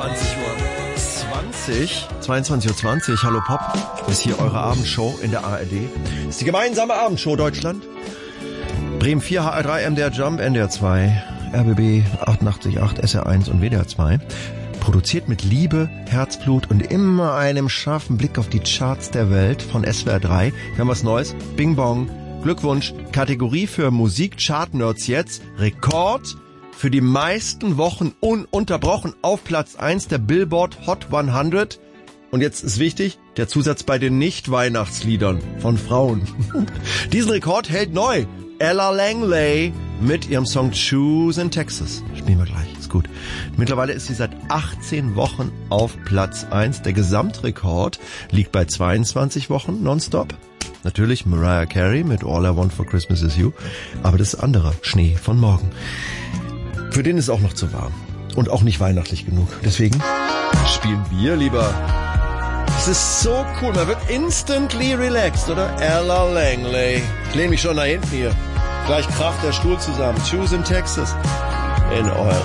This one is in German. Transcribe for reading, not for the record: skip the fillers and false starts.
22:20 Uhr, Hallo Pop, ist hier eure Abendshow in der ARD. Ist die gemeinsame Abendshow Deutschland. Bremen 4, HR3, MDR Jump, NDR 2, RBB 88.8, SR1 und WDR 2. Produziert mit Liebe, Herzblut und immer einem scharfen Blick auf die Charts der Welt von SWR 3. Wir haben was Neues. Bing Bong. Glückwunsch. Kategorie für Musik-Chart-Nerds jetzt. Rekord für die meisten Wochen ununterbrochen auf Platz 1 der Billboard Hot 100. Und jetzt ist wichtig, der Zusatz bei den Nicht-Weihnachtsliedern von Frauen. Diesen Rekord hält neu Ella Langley mit ihrem Song Choose in Texas. Spielen wir gleich, ist gut. Mittlerweile ist sie seit 18 Wochen auf Platz 1. Der Gesamtrekord liegt bei 22 Wochen nonstop. Natürlich Mariah Carey mit All I Want for Christmas Is You. Aber das andere, Schnee von morgen. Für den ist auch noch zu warm. Und auch nicht weihnachtlich genug. Deswegen spielen wir lieber. Es ist so cool, man wird instantly relaxed, oder? Ella Langley. Ich lehne mich schon nach hinten hier. Gleich kracht der Stuhl zusammen. Choose in Texas. In eurer